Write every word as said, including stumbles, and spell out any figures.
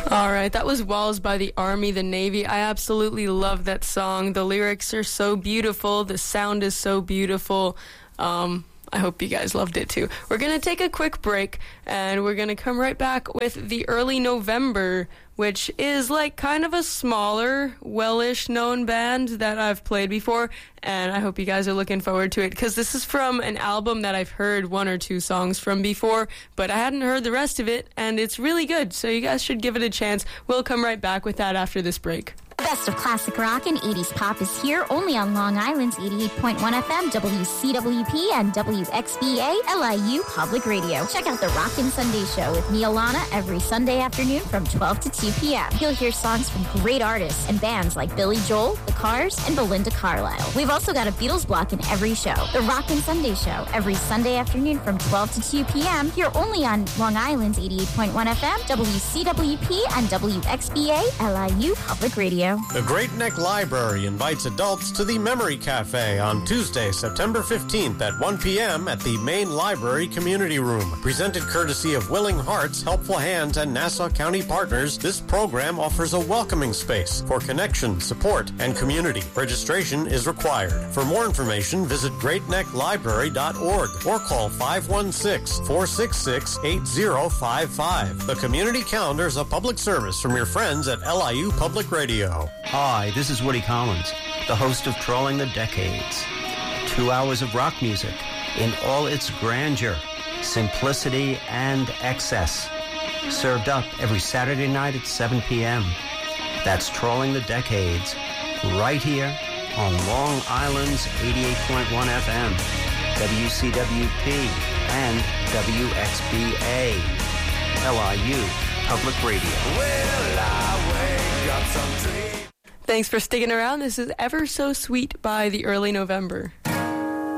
All right, that was Walls by the Army, the Navy. I absolutely love that song. The lyrics are so beautiful. The sound is so beautiful. Um, I hope you guys loved it too. We're going to take a quick break, and we're going to come right back with the Early November, which is like kind of a smaller, well-ish known band that I've played before, and I hope you guys are looking forward to it, because this is from an album that I've heard one or two songs from before, but I hadn't heard the rest of it, and it's really good, so you guys should give it a chance. We'll come right back with that after this break. The best of classic rock and eighties pop is here only on Long Island's eighty-eight point one F M, W C W P, and W X B A L I U Public Radio. Check out the Rockin' Sunday Show with Neil Lana every Sunday afternoon from twelve to two p.m. You'll hear songs from great artists and bands like Billy Joel, The Cars, and Belinda Carlisle. We've also got a Beatles block in every show. The Rockin' Sunday Show every Sunday afternoon from twelve to two p.m. here only on Long Island's eighty-eight point one F M, W C W P, and W X B A L I U Public Radio. The Great Neck Library invites adults to the Memory Cafe on Tuesday, September fifteenth at one p.m. at the Main Library Community Room. Presented courtesy of Willing Hearts, Helpful Hands, and Nassau County Partners, this program offers a welcoming space for connection, support, and community. Registration is required. For more information, visit great neck library dot org or call five one six, four six six, eight zero five five. The community calendar is a public service from your friends at L I U Public Radio. Hi, this is Woody Collins, the host of Trolling the Decades. Two hours of rock music in all its grandeur, simplicity, and excess. Served up every Saturday night at seven p.m. That's Trolling the Decades, right here on Long Island's eighty-eight point one F M, W C W P, and W X B A, L I U Public Radio. Well, I wake up some tree. Thanks for sticking around. This is Ever So Sweet by the Early November.